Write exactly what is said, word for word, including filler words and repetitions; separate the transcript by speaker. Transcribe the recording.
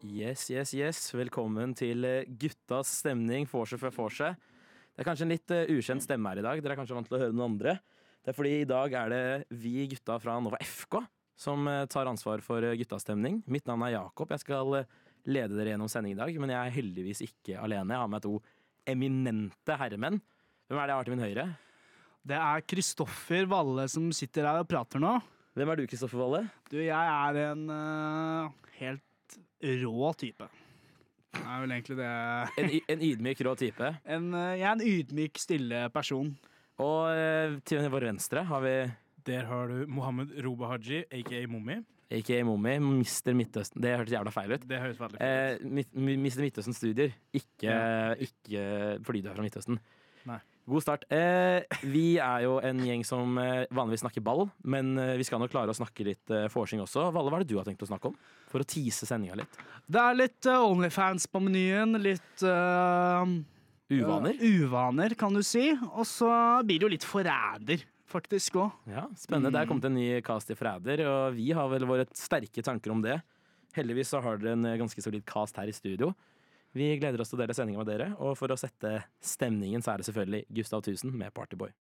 Speaker 1: Yes, yes, yes. Velkommen til eh, guttas stemning, vorse før vorse. Det er kanskje en litt eh, ukjent stemme her i dag. Dere er kanskje vant til å høre noen andre. Det er fordi i dag er det vi gutta fra Nova F K som eh, tar ansvar for eh, guttastemning. Mitt navn er Jakob. Jeg skal eh, lede dere gjennom sending i dag, men jeg er heldigvis ikke alene. Jeg har med to eminente herremenn. Hvem er det jeg har til min høyre?
Speaker 2: Det er Kristoffer Valle som sitter her og prater nå.
Speaker 1: Hvem er du, Kristoffer Valle?
Speaker 2: Du, jeg er en uh, helt rå type. Det er vel egentlig det.
Speaker 1: En, y- en ydmyk, rå type.
Speaker 2: En, uh, jeg er en ydmyk, stille person.
Speaker 1: Og eh, til vår venstre har vi
Speaker 3: Der har du Mohammed Robahaji, aka Mommy.
Speaker 1: aka Momi, mister Midtøsten. Det hørtes jævla feil ut.
Speaker 3: Det høres veldig fint ut.
Speaker 1: Eh, Midt- mister Midtøsten studier, ikke,
Speaker 3: Ja.
Speaker 1: ikke fordi du er fra Midtøsten.
Speaker 3: Nei.
Speaker 1: God start. Eh, vi er jo en gjeng som eh, vanligvis snakker ball, men eh, vi skal nok klare å snakke litt eh, forsing også. Valle, hva er det du har tenkt å snakke om? For å tease sendinga litt.
Speaker 2: Det er litt uh, Onlyfans på menyen, litt uh,
Speaker 1: Uvaner?
Speaker 2: uh, uvaner, kan du si. Og så blir det jo litt forræder, faktisk òg.
Speaker 1: Ja, spennende. Det er kommet en ny cast i Fræder, og vi har vel våre sterke tanker om det. Heldigvis så har dere en eh, ganske solid cast her i studio. Vi gleder oss til å dele sendinga med dere, og for å sette stemningen så er det selvfølgelig Gustav Tusen med Partyboy.